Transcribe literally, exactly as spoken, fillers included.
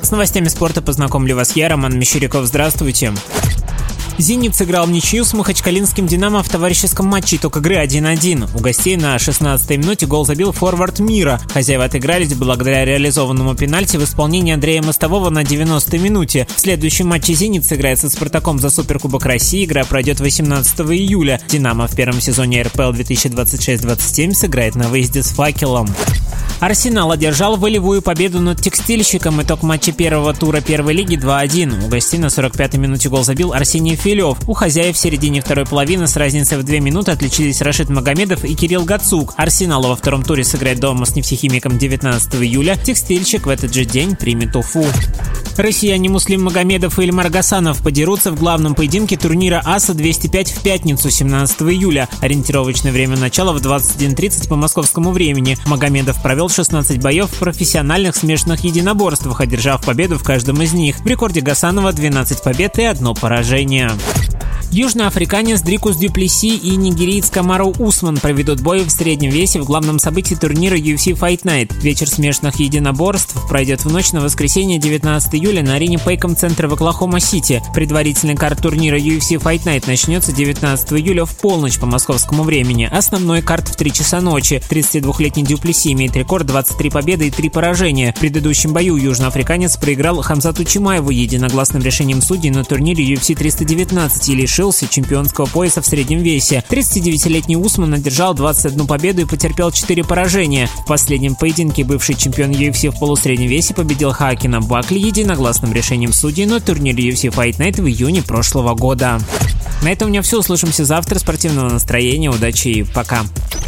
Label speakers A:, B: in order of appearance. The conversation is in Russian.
A: С новостями спорта познакомлю вас я, Роман Мещеряков. Здравствуйте. «Зенит» сыграл в ничью с махачкалинским «Динамо» в товарищеском матче, итог игры один один. У гостей на шестнадцатой минуте гол забил форвард «Мира». Хозяева отыгрались благодаря реализованному пенальти в исполнении Андрея Мостового на девяностой минуте. В следующем матче «Зенит» сыграет со «Спартаком» за Суперкубок России. Игра пройдет восемнадцатого июля. «Динамо» в первом сезоне эр пэ эл две тысячи двадцать шесть двадцать семь сыграет на выезде с «Факелом». «Арсенал» одержал волевую победу над «Текстильщиком». Итог матча первого тура первой лиги два один. У гостей на сорок пятой минуте гол забил Арсений Филев. У хозяев в середине второй половины с разницей в две минуты отличились Рашид Магомедов и Кирилл Гацук. «Арсенал» во втором туре сыграет дома с «Нефтехимиком» девятнадцатого июля. «Текстильщик» в этот же день примет Уфу. Россияне Муслим Магомедов и Ильмар Гасанов подерутся в главном поединке турнира АСА двести пять в пятницу, семнадцатого июля. Ориентировочное время начала в двадцать один тридцать по московскому времени. Магомедов провел шестнадцать боев в профессиональных смешанных единоборствах, одержав победу в каждом из них. В рекорде Гасанова двенадцать побед и одно поражение. Южноафриканец Дрикус Дю Плесси и нигериец Камару Усман проведут бой в среднем весе в главном событии турнира ю эф си Fight Night. Вечер смешанных единоборств пройдет в ночь на воскресенье девятнадцатого июля на арене Пейком Центра в Оклахома-Сити. Предварительный карт турнира ю эф си Fight Night начнется девятнадцатого июля в полночь по московскому времени. Основной карт в три часа ночи. тридцатидвухлетний Дю Плесси имеет рекорд двадцать три победы и три поражения. В предыдущем бою южноафриканец проиграл Хамзату Чимаеву единогласным решением судей на турнире ю эф си триста девятнадцать и лишился чемпионского пояса в среднем весе. тридцатидевятилетний Усман одержал двадцать одну победу и потерпел четыре поражения. В последнем поединке бывший чемпион ю эф си в полусреднем весе победил Хакина Бакли единогласным решением судей на турнире ю эф си Fight Night в июне прошлого года. На этом у меня все. Услышимся завтра. Спортивного настроения, удачи и пока.